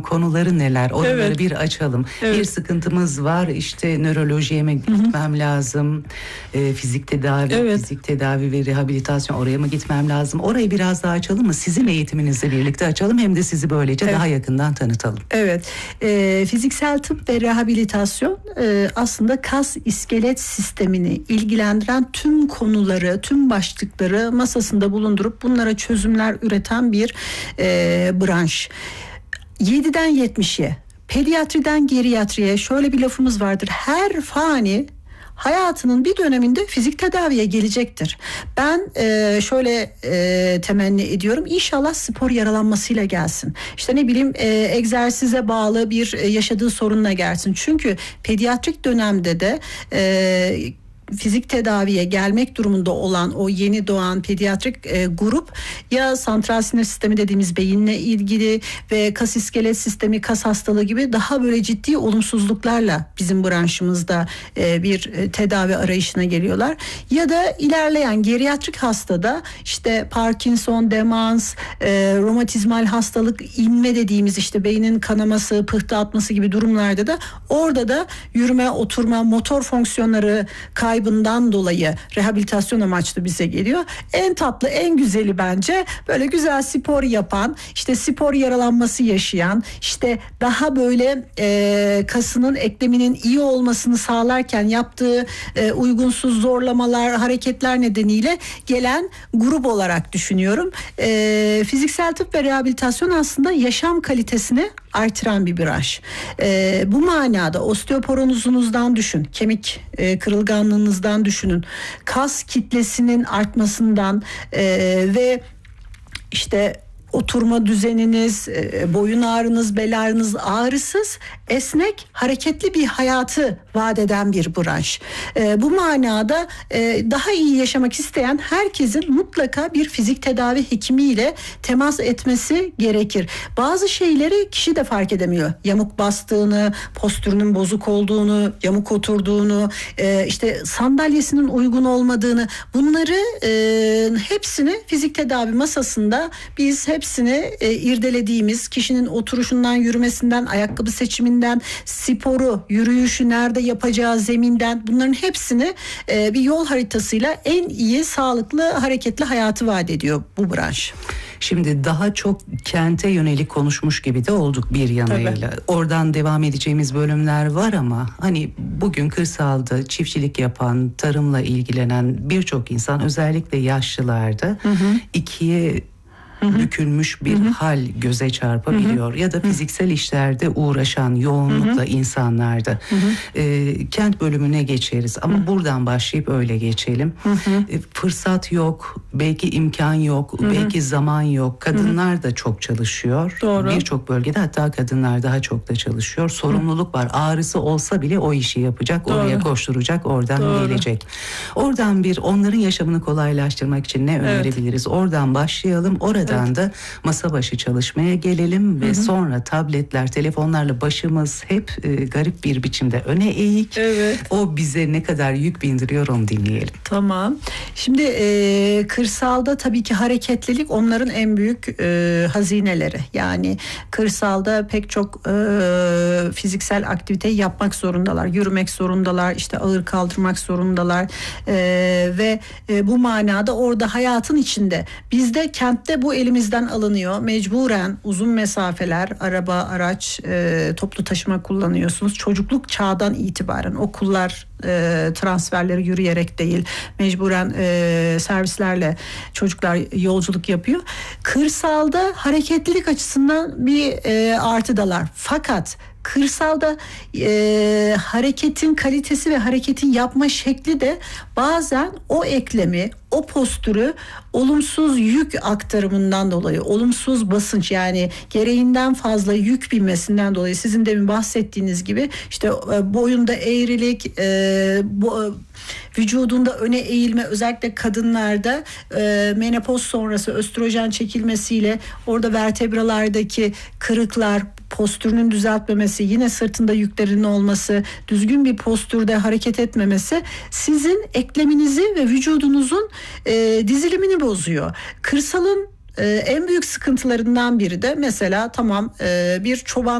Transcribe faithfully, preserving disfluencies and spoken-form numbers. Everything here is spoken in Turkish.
konuları neler? Oraları Evet. bir açalım. Evet. Bir sıkıntımız var, işte nörolojiye mi gitmem lazım? E, fizik tedavi, Evet. fizik tedavi ve rehabilitasyon, oraya mı gitmem lazım? Orayı biraz daha açalım mı? Sizin eğitiminizle birlikte açalım, hem de sizi böylece Evet. daha yakından tanıtalım. Evet, e, fiziksel tıp ve rehabilitasyon e, aslında kas iskelet sistemini ilgilendiren tüm konuları, tüm başlıkları masasında bulundurup bunlara çözümler üreten bir e, branş. yediden yetmişe, pediatriden geriatriye şöyle bir lafımız vardır: her fani hayatının bir döneminde fizik tedaviye gelecektir. Ben e, şöyle e, temenni ediyorum, İnşallah spor yaralanmasıyla gelsin. İşte ne bileyim e, egzersize bağlı bir e, yaşadığı sorunla gelsin. Çünkü pediatrik dönemde de e, fizik tedaviye gelmek durumunda olan o yeni doğan pediatrik e, grup ya santral sinir sistemi dediğimiz beyinle ilgili ve kas iskelet sistemi, kas hastalığı gibi daha böyle ciddi olumsuzluklarla bizim branşımızda e, bir e, tedavi arayışına geliyorlar. Ya da ilerleyen geriatrik hastada işte Parkinson, demans, e, romatizmal hastalık, inme dediğimiz işte beynin kanaması, pıhtı atması gibi durumlarda da orada da yürüme, oturma, motor fonksiyonları kaybı bundan dolayı rehabilitasyon amaçlı bize geliyor. En tatlı, en güzeli bence böyle güzel spor yapan, işte spor yaralanması yaşayan, işte daha böyle e, kasının, ekleminin iyi olmasını sağlarken yaptığı e, uygunsuz zorlamalar, hareketler nedeniyle gelen grup olarak düşünüyorum. E, fiziksel tıp ve rehabilitasyon aslında yaşam kalitesini artıran bir branş. E, bu manada osteoporozunuzdan düşün, kemik e, kırılganlığınızdan düşünün, kas kitlesinin artmasından e, ve işte oturma düzeniniz, boyun ağrınız, bel ağrınız ağrısız, esnek, hareketli bir hayatı vaat eden bir branş. E, bu manada e, daha iyi yaşamak isteyen herkesin mutlaka bir fizik tedavi hekimiyle temas etmesi gerekir. Bazı şeyleri kişi de fark edemiyor. Yamuk bastığını, postürünün bozuk olduğunu, yamuk oturduğunu, e, işte sandalyesinin uygun olmadığını, bunları e, hepsini fizik tedavi masasında biz hep hepsini e, irdelediğimiz, kişinin oturuşundan, yürümesinden, ayakkabı seçiminden, sporu, yürüyüşü nerede yapacağı zeminden, bunların hepsini e, bir yol haritasıyla en iyi, sağlıklı, hareketli hayatı vaat ediyor bu branş. Şimdi daha çok kente yönelik konuşmuş gibi de olduk bir yanıyla. Tabii. Oradan devam edeceğimiz bölümler var ama hani bugün kırsalda çiftçilik yapan, tarımla ilgilenen birçok insan, özellikle yaşlılarda hı hı. ikiye Hı-hı. bükülmüş bir Hı-hı. hal göze çarpabiliyor. Hı-hı. Ya da fiziksel işlerde uğraşan yoğunlukla Hı-hı. insanlarda e, kent bölümüne geçeriz ama Hı-hı. buradan başlayıp öyle geçelim. E, fırsat yok, belki imkan yok, Hı-hı. belki zaman yok. Kadınlar Hı-hı. da çok çalışıyor. Birçok bölgede hatta kadınlar daha çok da çalışıyor. Sorumluluk Hı-hı. var. Ağrısı olsa bile o işi yapacak, Doğru. oraya koşturacak, oradan Doğru. gelecek. Oradan bir onların yaşamını kolaylaştırmak için ne önerebiliriz? Evet. Oradan başlayalım. Orada Evet. da masa başı çalışmaya gelelim ve hı hı. sonra tabletler, telefonlarla başımız hep e, garip bir biçimde öne eğik. Evet. O bize ne kadar yük bindiriyor onu dinleyelim. Tamam. Şimdi e, kırsalda tabii ki hareketlilik onların en büyük e, hazineleri. Yani kırsalda pek çok e, fiziksel aktiviteyi yapmak zorundalar. Yürümek zorundalar, işte ağır kaldırmak zorundalar e, ve e, bu manada orada hayatın içinde. Bizde kentte bu elimizden alınıyor. Mecburen uzun mesafeler, araba, araç, e, toplu taşıma kullanıyorsunuz. Çocukluk çağdan itibaren okullar e, transferleri yürüyerek değil, mecburen e, servislerle çocuklar yolculuk yapıyor. Kırsalda hareketlilik açısından bir e, artıdalar. Fakat kırsalda e, hareketin kalitesi ve hareketin yapma şekli de bazen o eklemi, o postürü olumsuz yük aktarımından dolayı, olumsuz basınç, yani gereğinden fazla yük binmesinden dolayı, sizin demin bahsettiğiniz gibi işte e, boyunda eğrilik, e, bu, vücudunda öne eğilme, özellikle kadınlarda e, menopoz sonrası östrojen çekilmesiyle orada vertebralardaki kırıklar, postürünün düzeltmemesi, yine sırtında yüklerinin olması, düzgün bir postürde hareket etmemesi sizin ekleminizi ve vücudunuzun e, dizilimini bozuyor. Kırsalın e, en büyük sıkıntılarından biri de mesela tamam e, bir çoban